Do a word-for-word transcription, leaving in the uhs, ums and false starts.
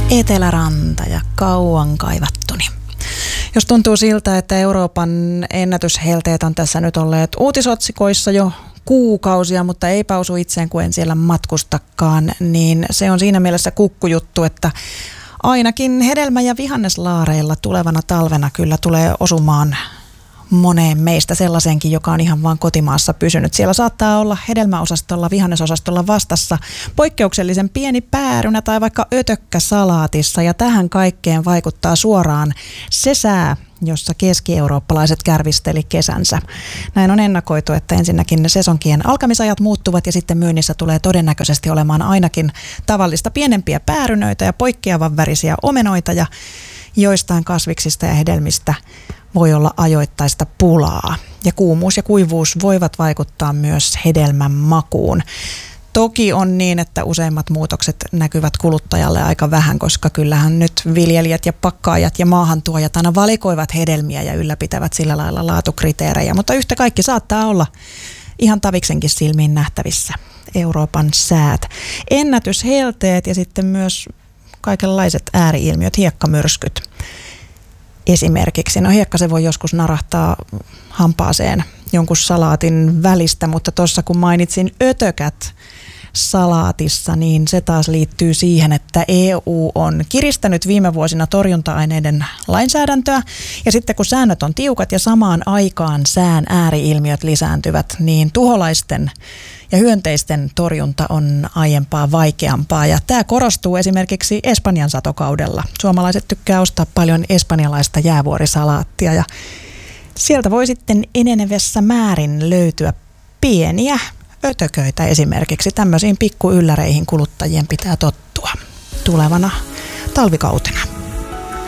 Eteläranta ja kauan kaivattuni. Jos tuntuu siltä, että Euroopan ennätyshelteet on tässä nyt olleet uutisotsikoissa jo kuukausia, mutta eipä osu itseen, kun en siellä matkustakaan, niin se on siinä mielessä kukkujuttu, että ainakin hedelmä- ja vihanneslaareilla tulevana talvena kyllä tulee osumaan moneen meistä sellaisenkin, joka on ihan vaan kotimaassa pysynyt. Siellä saattaa olla hedelmäosastolla, vihannesosastolla vastassa poikkeuksellisen pieni päärynä tai vaikka ötökkä salaatissa, ja tähän kaikkeen vaikuttaa suoraan se sää, jossa keski-eurooppalaiset kärvisteli kesänsä. Näin on ennakoitu, että ensinnäkin ne sesonkien alkamisajat muuttuvat ja sitten myynnissä tulee todennäköisesti olemaan ainakin tavallista pienempiä päärynöitä ja poikkeavan värisiä omenoita, ja joistain kasviksista ja hedelmistä voi olla ajoittaista pulaa. Ja kuumuus ja kuivuus voivat vaikuttaa myös hedelmän makuun. Toki on niin, että useimmat muutokset näkyvät kuluttajalle aika vähän, koska kyllähän nyt viljelijät ja pakkaajat ja maahantuojat aina valikoivat hedelmiä ja ylläpitävät sillä lailla laatukriteerejä. Mutta yhtä kaikki saattaa olla ihan taviksenkin silmiin nähtävissä Euroopan säät. Ennätyshelteet ja sitten myös kaikenlaiset ääri-ilmiöt, hiekkamyrskyt esimerkiksi. No hiekka se voi joskus narahtaa hampaaseen jonkun salaatin välistä, mutta tuossa kun mainitsin ötökät salaatissa, niin se taas liittyy siihen, että E U on kiristänyt viime vuosina torjunta-aineiden lainsäädäntöä, ja sitten kun säännöt on tiukat ja samaan aikaan sään ääri-ilmiöt lisääntyvät, niin tuholaisten ja hyönteisten torjunta on aiempaa vaikeampaa, ja tämä korostuu esimerkiksi Espanjan satokaudella. Suomalaiset tykkää ostaa paljon espanjalaista jäävuorisalaattia, ja sieltä voi sitten enenevässä määrin löytyä pieniä ötököitä esimerkiksi. Tämmöisiin pikkuylläreihin kuluttajien pitää tottua tulevana talvikautena.